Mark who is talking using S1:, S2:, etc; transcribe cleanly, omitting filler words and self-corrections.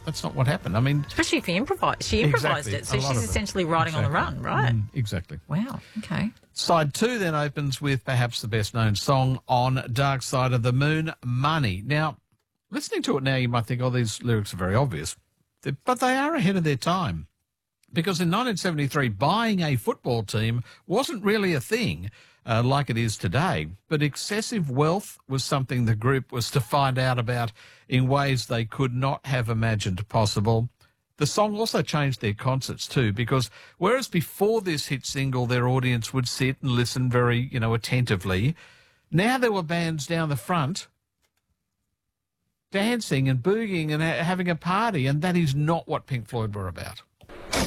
S1: That's not what happened. I mean,
S2: especially if she improvised
S1: exactly,
S2: it, so
S1: a lot
S2: she's
S1: of it.
S2: essentially riding on the run, right?
S1: Exactly.
S2: Wow. Okay.
S1: Side 2 then opens with perhaps the best-known song on Dark Side of the Moon, Money. Now, listening to it now, you might think, oh, these lyrics are very obvious. But they are ahead of their time. Because in 1973, buying a football team wasn't really a thing like it is today. But excessive wealth was something the group was to find out about in ways they could not have imagined possible. The song also changed their concerts too, because whereas before this hit single their audience would sit and listen very, attentively, now there were bands down the front dancing and boogieing and having a party, and that is not what Pink Floyd were about.